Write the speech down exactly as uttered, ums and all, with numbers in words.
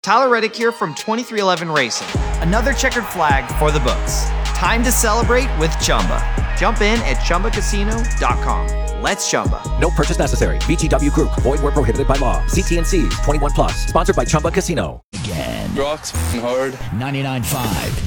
Tyler Reddick here from twenty-three eleven Racing. Another checkered flag for the books. Time to celebrate with Chumba. Jump in at Chumba Casino dot com. Let's Chumba. No purchase necessary. V G W Group. Void where prohibited by law. See T and C's. twenty-one plus. Sponsored by Chumba Casino. Again. Rock's hard. ninety-nine point five